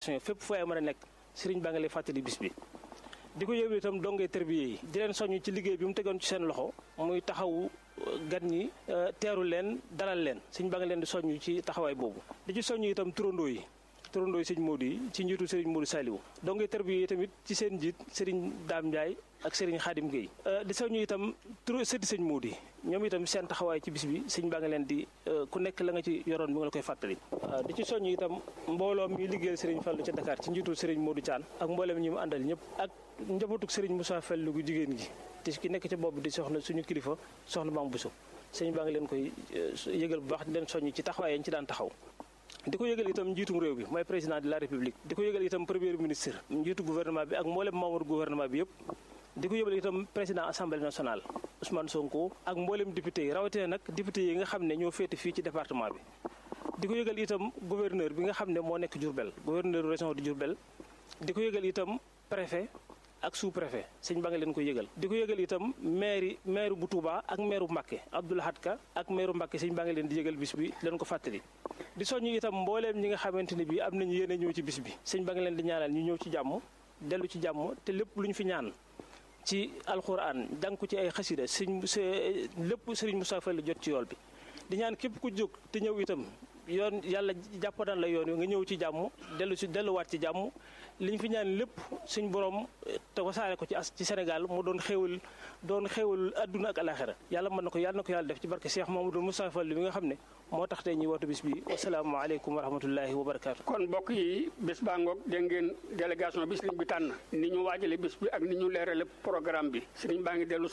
association fépp fu ay mën a nekk sëriñ baa ngi lay fàttali bis bi di ko yëgal itam dongee tërbiye yi di leen soññ ci liggéey bi mu tegoon ci seen loxo muy taxawu gan ñi teeru leen dalal leen sëriñ baa ngi leen di soññ ci taxawaay boobu di ci soññ itam turandoo yi sëriñ Modou yi ci njiitu sëriñ Modou Saliou dongee tërbiye yi tamit ci seen njiit sëriñ Dame Ndiaye ak sëriñ Khadim Gueye di soññ itam sëti sëriñ Modou yi ñoom itam seen taxawaay ci bis bi sëriñ baa ngi leen di ku nekk la nga ci yoroon bi nga la koy fàttali di ci soññ itam mbooloo mi liggéeyal sëriñ Fallou ca Dakar ci njiitu sëriñ Modou Thian ak mbooleem ñi mu àndal ñëpp ak njabootuk sëriñ Moussa Fallou gu jigéen gi te ki nekk ca bopp bi di soxna suñu kilifa soxna Mame Bousso sëriñ baa ngi leen koy yëgal bu baax di leen soññ ci taxawaay yañ ci daan taxaw di ko yëgal itam njiitum réew bi mooy président de la république di ko yëgal itam premier ministre njiitu gouvernement bi ak mboolem membre gouvernement bi yëpp di ko yëgal itam président assemblée nationale Ousmane Sonko ak mboolem député yi rawatina nag député yi nga xam ne ñoo féete fii ci département bi di ko yëgal itam gouverneur bi nga xam ne moo nekk Diourbel gouverneur région de Diourbel di ko yëgal itam préfet ak sous préfet sëñ ba nga leen ko yëgal di ko yëgal itam maire bu Touba ak maire bu Mbacké Abdoul Ahad Ka ak maire bu Mbacké sëñ ba nga leen di yëgal bis bi leen ko fàttali di soññu itam mbooleem ñi nga xamante ne bii am nañu yéene ñëw ci bis bi sëñ ba nga leen di ñaanal ñu ñëw ci jàmm dellu ci jàmm te lépp lu ñu fi ñaan ci alxuraan jàng ko ci ay xasida lépp sëriñ Moussa Fall jot ci yool bi di ñaan képp ku jóg te ñëw itam yoon yàlla jàppanal la yoon wi nga ñëw ci jàmm delluwaat ci jàmm li ñu fi ñaan lépp suñ borom te wasaare ko ci Sénégal mu doon xéewal adduna ak alaxira yàlla mën na ko yàlla def ci barke Cheikh Mamadou Moussa Fall bi nga xam ne moo tax tey ñuy wootu bis bi wasalaamaaleykum wa rahmatullahi wa barakaatu. kon mbokk yi bés baa ngoog dégg ngeen délégation bi sëriñ bi tànn ni ñu waajale bés bi ak ni ñu leerale programme bi sëriñ baa ngi dellu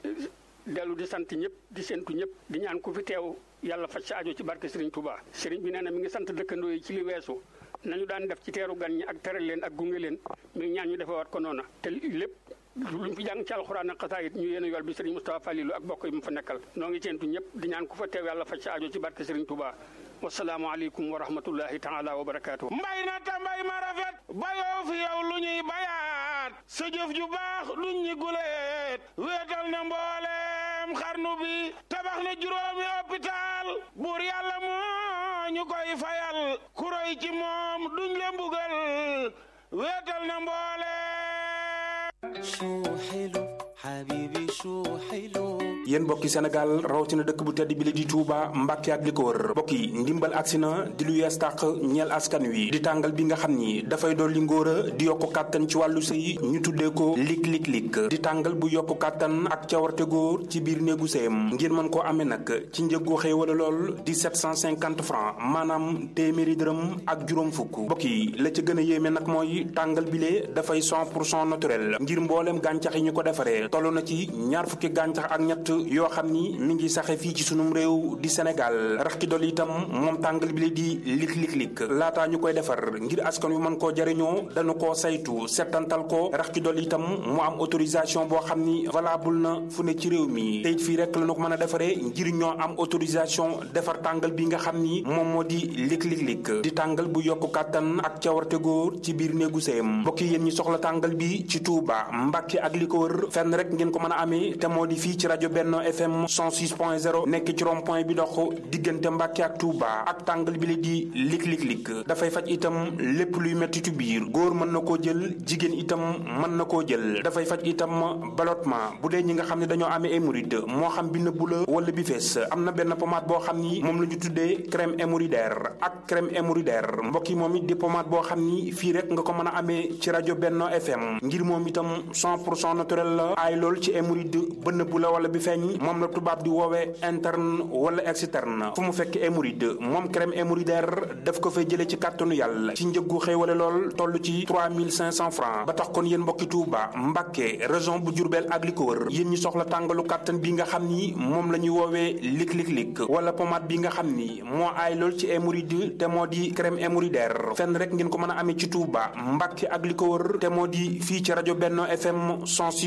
di sant ñëpp di séntu ñëpp di ñaan ku fi teew yàlla faj sa aajo ci barke Sëriñ Touba sëriñ bi nee na mi ngi sant dëkkandoo yi ci li weesu nañu daan def ci teeru gan ñi ak teral leen ak gunge leen mi ngi ñaan ñu defewaat ko noona te lépp luñ fi jàng ci alxuraan ak xasaayit ñu yéen a yool bi sëriñ Moustapha Falilou ak bokk yi mu fa nekkal noo ngi séntu ñëpp di ñaan ku fa teew yàlla faj sa aajo ci barke Sëriñ Touba wasalaamu aleykum wa rahmatullahi taala wa barakaatu. mbay na ta mbay ma rafet bayoo fi yow lu ñuy bayaat sa jëf ju baax duñ ñi guleet wéetal na mbooleem xarnu bi tabax na juróomi hôpital buur yàlla moo ñu koy fayal kuroy ci moom duñ le mbugal wéetal na mbooleem شو حلو حبيبي شو حلو yéen mbokki Sénégal rawatina dëkk bu tedd bi la di Touba Mbàkke ak li ko wër mbokk yi ndimbal agsi na di lu yees tàq ñeel askan wi di tàngal bi nga xam ni dafay dolli ngóora di yokku kàttan ci wàllu sëy ñu tuddee ko lik di tàngal bu yokku kàttan ak cawarte góor ci biir néegu sëyam ngir mën koo amee nag ci njëggu xéewala lool di 750 francs maanaam téeméeri dërëm ak juróom fukk mbokk yi la ca gën a yéeme nag mooy tàngal bile dafay 100% naturel ngir mbooleem gàncax yi ñu ko defaree toll na ci ñaar fukki gàncax ak ñett yoo xam ni mi ngi saxe fii ci sunum réew di Sénégal rax ci dolli itam moom tàngal bi la di lik laataa ñu koy defar ngir askan wi mën koo jariñoo dañu koo saytu settantal ko rax ci dolli itam mu am autorisation boo xam ni valable na fu ne ci réew mi te it fii rek la ñu ko mën a defaree ngir ñoo am autorisation defar tàngal bi nga xam ni moom moo di lik di tàngal bu yokku kàttan ak cawarte góor ci biir néegu sëyam mbokk yéen ñi soxla tàngal bi ci Touba Mbàkke ak li ko wër fenn rek ngeen ko mën a amee te moo di fii ci rajo Benno FM 106.0 nekk ci rond point bi dox diggante Mbàkke ak Touba ak tàngal bi la di lik dafay faj itam lépp luy mettitu biir góor mën na koo jël jigéen itam mën na koo jël dafay faj itam ballottement bu dee ñi nga xam ne dañoo amee hémorroïde moo xam bi nëbbu la wala bi fees am na benn pommade boo xam ni moom la ñu tuddee crème hémorroïdaire ak crème hémorroïdaire mbokk yi moom it di pommade boo xam ni fii rek nga ko mën a amee ci rajo Benno FM ngir moom itam 100% naturel la aay lool ci hémorroïde ba nëbbu la wala bi feeñ moom la tubaab di woowee interne wala externe fu mu fekk hémorroïde moom crème hémorroïdaire daf ko fay jëlee ci kàttanu yàlla ci njëggu xéewale lool toll ci 3500 francs ba tax kon yéen mbokki Touba Mbàkke région bu Diourbel ak li ko wër yéen ñi soxla tàngalu kàttan bi nga xam ni moom la ñuy woowee lik wala pommade bi nga xam ni moo aay lool ci hémorroïde te moo di crème hémorroïdaire fenn rek ngeen ko mën a amee ci Touba Mbàkke ak li ko wër te moo di fii ci rajo Benno FM 106.0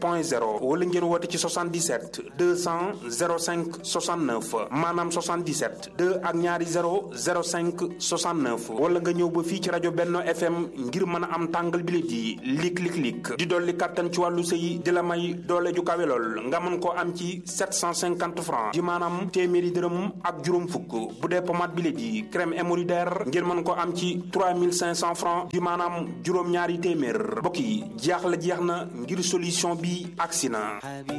.0 wala ngeen woote ci 77 200 05 69 maanaam 77 2 ak ñaari 0 05 69 wala nga ñëw ba fii ci rajo Benno FM ngir mën a am tàngal bi di lik di dolli kàttan ci wàllu sëy di la may doole ju kawe lool nga mën koo am ci 750 francs di maanaam téeméeri dërëm ak juróom fukk bu dee pomade bi di crème hémorroïdaire ngir mën koo am ci 3500 francs di maanaam juróom-ñaari téeméer mbokk yi jeex na ngir solution bi agsi na.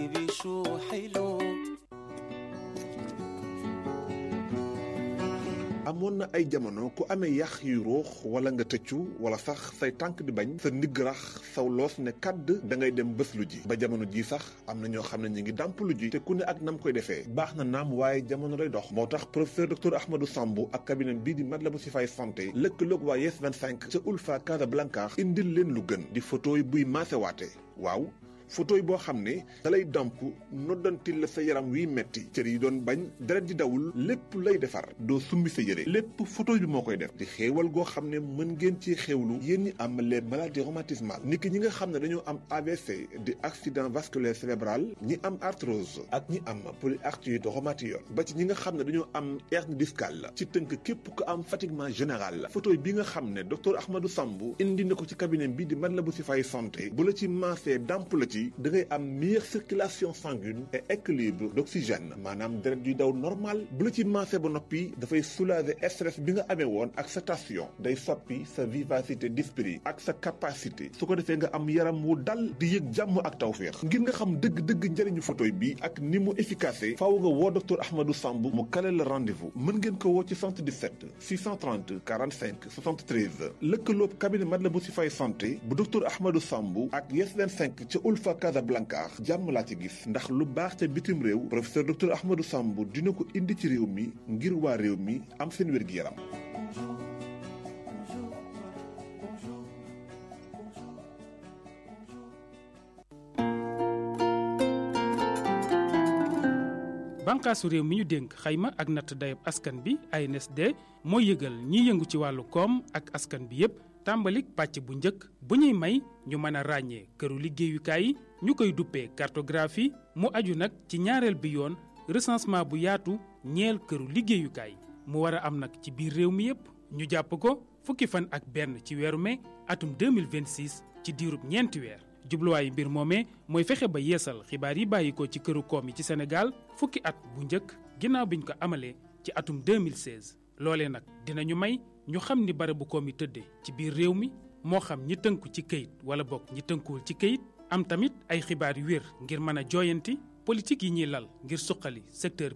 amoon na ay jamono ku amee yax yu ruux wala nga tëccu wala sax say tànk di bañ sa ndigg rax saw loos ne kàdd da ngay dem bés lu ji ba jamono ji sax am na ñoo xam ne ñu ngi dàmp lu ji te ku ne ak nam koy defee baax na naam waaye jamono day dox moo tax professeur docteur Ahmadou Samb ak cabinet bii di Matlaboul Chifaay santé lëkkaloog waa Yes 25 ca Ulfa Casablanca indil leen lu gën di photo yi buy maasewaate waaw photo yi boo xam ne da lay damp noddantil la sa yaram wiy metti cër yi doon bañ deret di dawul lépp lay defar doo summi sa yére lépp photo bi moo koy def di xéewal goo xam ne mën ngeen ci xéewlu yéen ñi am les maladies rhumatismales niki ñi nga xam ne dañoo am AVC di accident vasculaire cérébral ñi am arthrose ak ñi am polyarthrite rhumatoïde ba ci ñi nga xam ne dañoo am hernie discale ci tënk képp ko am fatiguement général la photo bi nga xam ne docteur Ahmadou Samb indi na ko ci cabinet bi di Matlaboul Chifaay santé bu la ci maasee damp la ci da ngay am meilleure circulation sanguine et équilibre d'oxygène maanaam deret yuy daw normal bu la ci maasee ba noppi dafay soulager stress bi nga amee woon ak sa tension day soppi sa vivacité d'esprit ak sa capacité su ko defee nga am yaram wu dal di yëg jàmm ak tawféex ngir nga xam dëgg-dëgg njëriñu photo bi ak ni mu efficace faaw nga woo docteur Ahmadou Samb mu kale la rendez-vous mën ngeen ko woo ci 77 630 45 73 lëkkaloob cabinet Matlaboul Chifaay santé bu docteur Ahmadou Samb ak Yes 25 ca Ulfa Casablanca jàmm laa ci gis ndax lu baax ca bitim réew professeur docteur Ahmadou Samb dina ko indi ci réew mi ngir waa réew mi am seen wér-gi-yaram. bànqaasu réew mi ñu dénk xayma ak natt dayab askan bi ANSD mooy yëgal ñiy yëngu ci wàllu koom ak askan bi yépp tàmbalik pàcc bu njëkk bu ñuy may ñu mën a ràññee këru liggéeyukaay yi ñu koy duppee cartographie mu aju nag ci ñaareel bi yoon recensement bu yaatu ñeel këru liggéeyukaay mu war a am nag ci biir réew mi yépp ñu jàpp ko fukki fan ak benn ci weeru mai atum 2026 ci diirub ñeenti weer jubluwaayu mbir moomee mooy fexe ba yeesal xibaar yi bàyyi ko ci këru koom yi ci Sénégal fukki at bu njëkk ginnaaw biñ ko amalee ci atum 2016 loolee nag dinañu may ñu xam ni barabu koom yi tëddee ci biir réew mi moo xam ñi tënku ci këyit wala bokk ñi tënkuwul ci këyit am tamit ay xibaar yu wér ngir mën a jooyanti politique yi ñuy lal ngir suqali secteur